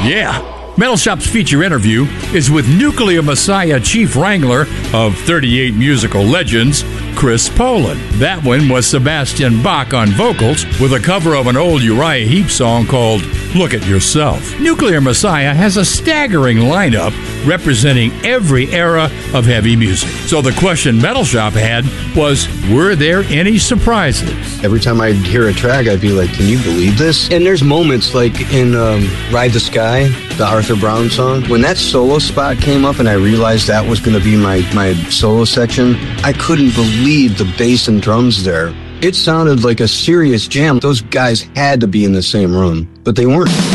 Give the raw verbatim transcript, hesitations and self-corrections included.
Yeah. Metal Shop's feature interview is with Nuclear Messiah Chief Wrangler of thirty-eight Musical Legends, Chris Poland. That one was Sebastian Bach on vocals with a cover of an old Uriah Heep song called Look at Yourself. Nuclear Messiah has a staggering lineup representing every era of heavy music. So the question Metal Shop had was, were there any surprises? Every time I'd hear a track, I'd be like, can you believe this? And there's moments like in um, Ride the Sky, the Arthur Brown song. When that solo spot came up and I realized that was going to be my, my solo section, I couldn't believe the bass and drums there. It sounded like a serious jam. Those guys had to be in the same room, but they weren't.